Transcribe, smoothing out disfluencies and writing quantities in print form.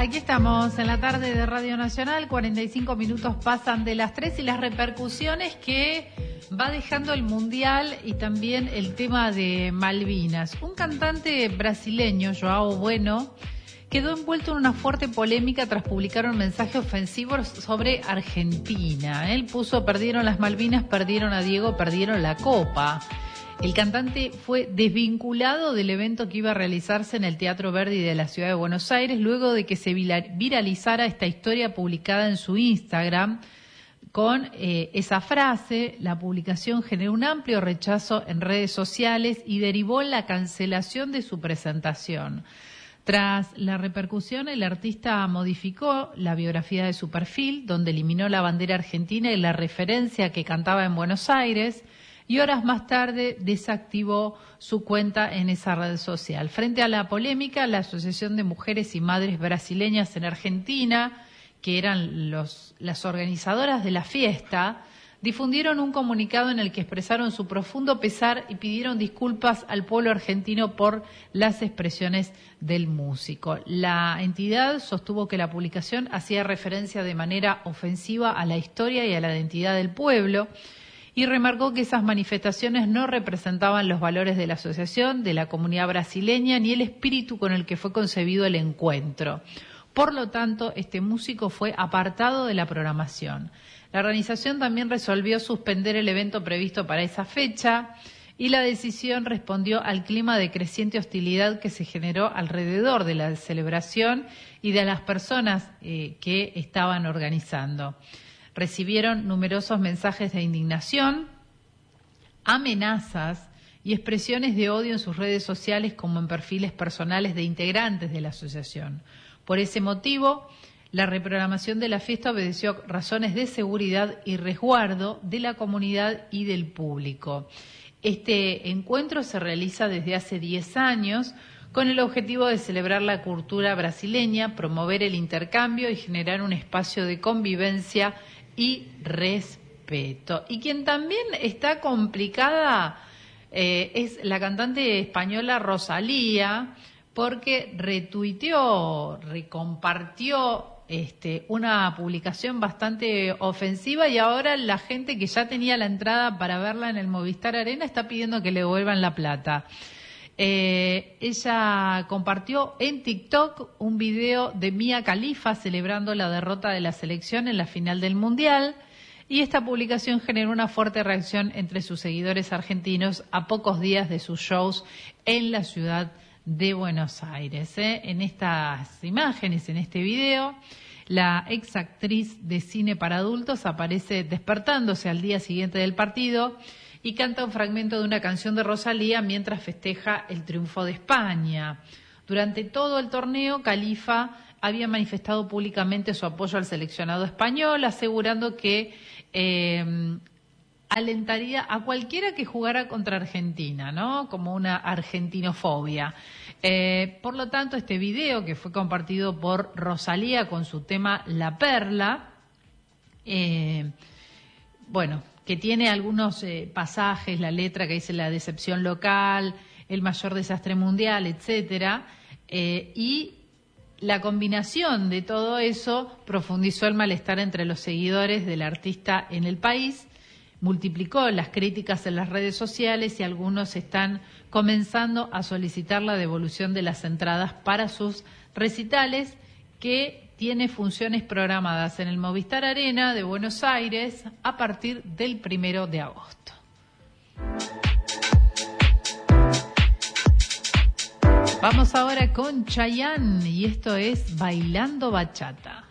Aquí estamos en la tarde de Radio Nacional, 45 minutos pasan de las 3 y las repercusiones que va dejando el Mundial y también el tema de Malvinas. Un cantante brasileño, João Bueno, quedó envuelto en una fuerte polémica tras publicar un mensaje ofensivo sobre Argentina. Él puso: perdieron las Malvinas, perdieron a Diego, perdieron la Copa. El cantante fue desvinculado del evento que iba a realizarse en el Teatro Verdi de la Ciudad de Buenos Aires luego de que se viralizara esta historia publicada en su Instagram con esa frase. La publicación generó un amplio rechazo en redes sociales y derivó en la cancelación de su presentación. Tras la repercusión, el artista modificó la biografía de su perfil, donde eliminó la bandera argentina y la referencia que cantaba en Buenos Aires, y horas más tarde desactivó su cuenta en esa red social. Frente a la polémica, la Asociación de Mujeres y Madres Brasileñas en Argentina, que eran las organizadoras de la fiesta, difundieron un comunicado en el que expresaron su profundo pesar y pidieron disculpas al pueblo argentino por las expresiones del músico. La entidad sostuvo que la publicación hacía referencia de manera ofensiva a la historia y a la identidad del pueblo, y remarcó que esas manifestaciones no representaban los valores de la asociación, de la comunidad brasileña, ni el espíritu con el que fue concebido el encuentro. Por lo tanto, este músico fue apartado de la programación. La organización también resolvió suspender el evento previsto para esa fecha, y la decisión respondió al clima de creciente hostilidad que se generó alrededor de la celebración y de las personas que estaban organizando. Recibieron numerosos mensajes de indignación, amenazas y expresiones de odio en sus redes sociales como en perfiles personales de integrantes de la asociación. Por ese motivo, la reprogramación de la fiesta obedeció razones de seguridad y resguardo de la comunidad y del público. Este encuentro se realiza desde hace 10 años con el objetivo de celebrar la cultura brasileña, promover el intercambio y generar un espacio de convivencia y respeto. Y quien también está complicada es la cantante española Rosalía, porque retuiteó, recompartió una publicación bastante ofensiva, y ahora la gente que ya tenía la entrada para verla en el Movistar Arena está pidiendo que le devuelvan la plata. Ella compartió en TikTok un video de Mia Khalifa celebrando la derrota de la selección en la final del Mundial, y esta publicación generó una fuerte reacción entre sus seguidores argentinos a pocos días de sus shows en la ciudad de Buenos Aires. En estas imágenes, en este video, la ex actriz de cine para adultos aparece despertándose al día siguiente del partido y canta un fragmento de una canción de Rosalía mientras festeja el triunfo de España. Durante todo el torneo, Khalifa había manifestado públicamente su apoyo al seleccionado español, asegurando que alentaría a cualquiera que jugara contra Argentina, ¿no? Como una argentinofobia. Por lo tanto, este video, que fue compartido por Rosalía con su tema La Perla, que tiene algunos pasajes, la letra que dice la decepción local, el mayor desastre mundial, etcétera, y la combinación de todo eso profundizó el malestar entre los seguidores del artista en el país, multiplicó las críticas en las redes sociales, y algunos están comenzando a solicitar la devolución de las entradas para sus recitales, que tiene funciones programadas en el Movistar Arena de Buenos Aires a partir del 1 de agosto. Vamos ahora con Chayanne, y esto es Bailando Bachata.